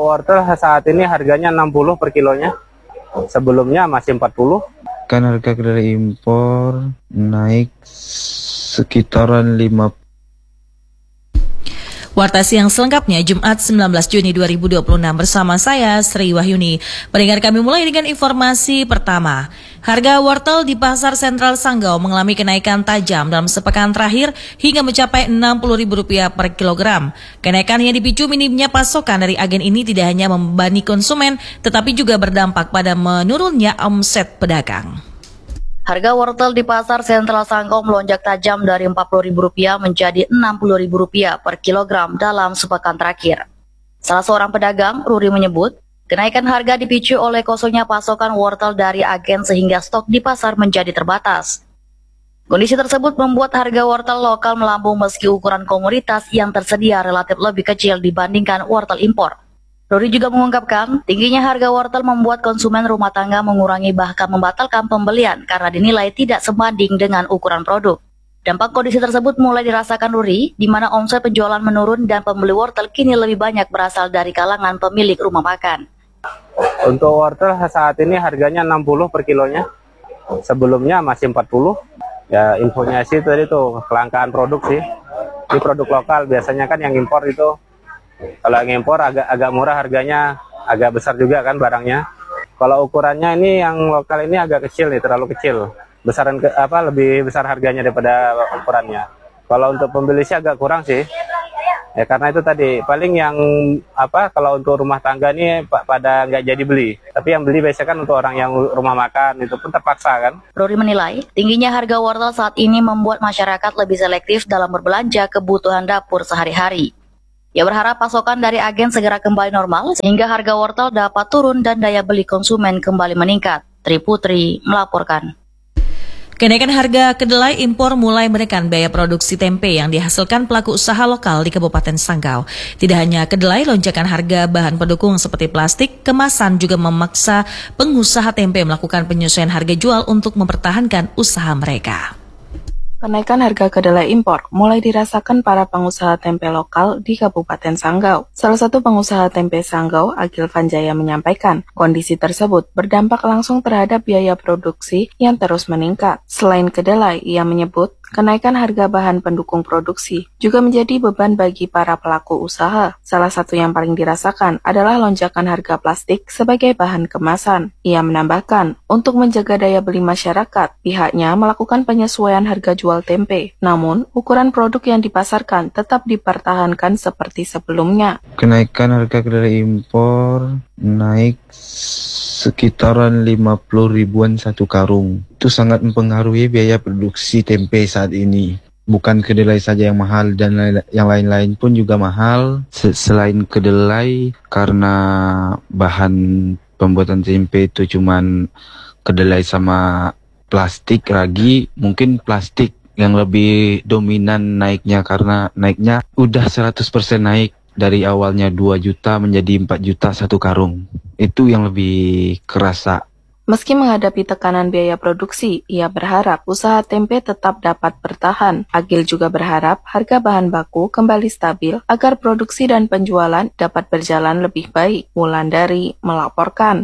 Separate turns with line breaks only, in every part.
wortel saat ini harganya 60 per kilonya. Sebelumnya masih 40.
Kan harga kedelai impor naik sekitaran 50.
Warta Siang selengkapnya Jumat 19 Juni 2026 bersama saya Sri Wahyuni. Pendengar kami mulai dengan informasi pertama. Harga wortel di Pasar Sentral Sanggau mengalami kenaikan tajam dalam sepekan terakhir hingga mencapai Rp60.000 per kilogram. Kenaikan yang dipicu minimnya pasokan dari agen ini tidak hanya membebani konsumen, tetapi juga berdampak pada menurunnya omset pedagang.
Harga wortel di Pasar Sentral Sanggau melonjak tajam dari Rp40.000 menjadi Rp60.000 per kilogram dalam sepekan terakhir. Salah seorang pedagang, Ruri, menyebut, kenaikan harga dipicu oleh kosongnya pasokan wortel dari agen sehingga stok di pasar menjadi terbatas. Kondisi tersebut membuat harga wortel lokal melambung meski ukuran komoditas yang tersedia relatif lebih kecil dibandingkan wortel impor. Ruri juga mengungkapkan, tingginya harga wortel membuat konsumen rumah tangga mengurangi bahkan membatalkan pembelian karena dinilai tidak sebanding dengan ukuran produk. Dampak kondisi tersebut mulai dirasakan Ruri, di mana omset penjualan menurun dan pembeli wortel kini lebih banyak berasal dari kalangan pemilik rumah makan.
Untuk wortel saat ini harganya 60 per kilonya. Sebelumnya masih 40. Ya infonya sih tadi tuh kelangkaan produk sih. Di produk lokal biasanya kan yang impor itu, kalau yang impor agak murah harganya, agak besar juga kan barangnya. Kalau ukurannya ini yang lokal ini agak kecil nih, terlalu kecil. Lebih besar harganya daripada ukurannya. Kalau untuk pembeli sih agak kurang sih. Ya karena itu tadi paling yang kalau untuk rumah tangga nih pada nggak jadi beli. Tapi yang beli biasanya kan untuk orang yang rumah makan, itu pun terpaksa kan.
Ruri menilai, tingginya harga wortel saat ini membuat masyarakat lebih selektif dalam berbelanja kebutuhan dapur sehari-hari. Ia berharap pasokan dari agen segera kembali normal sehingga harga wortel dapat turun dan daya beli konsumen kembali meningkat. Tri Putri melaporkan.
Kenaikan harga kedelai impor mulai menekan biaya produksi tempe yang dihasilkan pelaku usaha lokal di Kabupaten Sanggau. Tidak hanya kedelai, lonjakan harga bahan pendukung seperti plastik, kemasan juga memaksa pengusaha tempe melakukan penyesuaian harga jual untuk mempertahankan usaha mereka.
Kenaikan harga kedelai impor mulai dirasakan para pengusaha tempe lokal di Kabupaten Sanggau. Salah satu pengusaha tempe Sanggau, Agil Vanjaya, menyampaikan kondisi tersebut berdampak langsung terhadap biaya produksi yang terus meningkat. Selain kedelai, ia menyebut kenaikan harga bahan pendukung produksi juga menjadi beban bagi para pelaku usaha. Salah satu yang paling dirasakan adalah lonjakan harga plastik sebagai bahan kemasan. Ia menambahkan, untuk menjaga daya beli masyarakat, pihaknya melakukan penyesuaian harga jual tempe. Namun, ukuran produk yang dipasarkan tetap dipertahankan seperti sebelumnya.
Kenaikan harga kedelai impor naik sekitaran 50 ribuan satu karung. Itu sangat mempengaruhi biaya produksi tempe saat ini. Bukan kedelai saja yang mahal dan yang lain-lain pun juga mahal. Selain kedelai, karena bahan pembuatan tempe itu cuman kedelai sama plastik, ragi, mungkin plastik yang lebih dominan naiknya karena naiknya udah 100% naik dari awalnya 2 juta menjadi 4 juta satu karung. Itu yang lebih kerasa.
Meski menghadapi tekanan biaya produksi, ia berharap usaha tempe tetap dapat bertahan. Agil juga berharap harga bahan baku kembali stabil agar produksi dan penjualan dapat berjalan lebih baik. Wulandari melaporkan.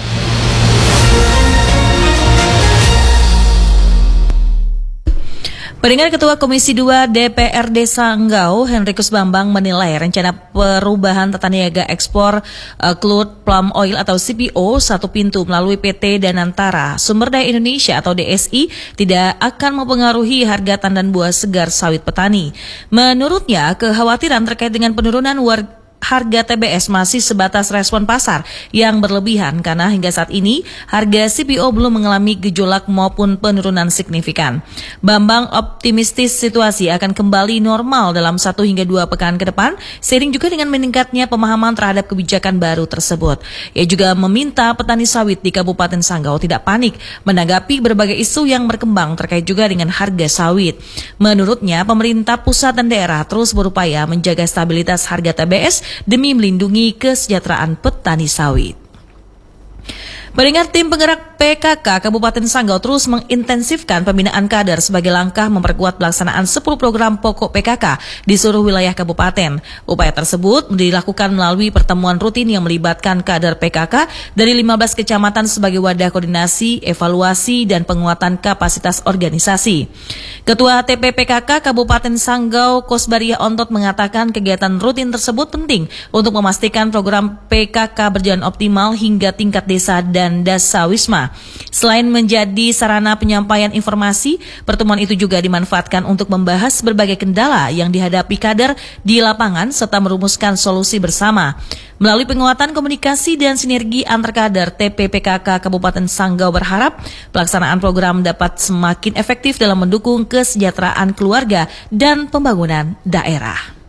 Pendengar, Ketua Komisi 2 DPRD Sanggau, Henrikus Bambang, menilai rencana perubahan tata niaga ekspor crude palm oil atau CPO satu pintu melalui PT Danantara Sumber Daya Indonesia atau DSI tidak akan mempengaruhi harga tandan buah segar sawit petani. Menurutnya, kekhawatiran terkait dengan penurunan harga TBS masih sebatas respon pasar yang berlebihan karena hingga saat ini harga CPO belum mengalami gejolak maupun penurunan signifikan. Bambang optimistis situasi akan kembali normal dalam 1 hingga 2 pekan ke depan, seiring juga dengan meningkatnya pemahaman terhadap kebijakan baru tersebut. Ia juga meminta petani sawit di Kabupaten Sanggau tidak panik menanggapi berbagai isu yang berkembang terkait juga dengan harga sawit. Menurutnya, pemerintah pusat dan daerah terus berupaya menjaga stabilitas harga TBS demi melindungi kesejahteraan petani sawit. Pendengar, tim penggerak PKK Kabupaten Sanggau terus mengintensifkan pembinaan kader sebagai langkah memperkuat pelaksanaan 10 program pokok PKK di seluruh wilayah kabupaten. Upaya tersebut dilakukan melalui pertemuan rutin yang melibatkan kader PKK dari 15 kecamatan sebagai wadah koordinasi, evaluasi, dan penguatan kapasitas organisasi. Ketua TPPKK Kabupaten Sanggau, Kosbariah Ontot, mengatakan kegiatan rutin tersebut penting untuk memastikan program PKK berjalan optimal hingga tingkat desa dan dasawisma. Selain menjadi sarana penyampaian informasi, pertemuan itu juga dimanfaatkan untuk membahas berbagai kendala yang dihadapi kader di lapangan serta merumuskan solusi bersama. Melalui penguatan komunikasi dan sinergi antar kader, TPPKK Kabupaten Sanggau berharap pelaksanaan program dapat semakin efektif dalam mendukung kesejahteraan keluarga dan pembangunan daerah.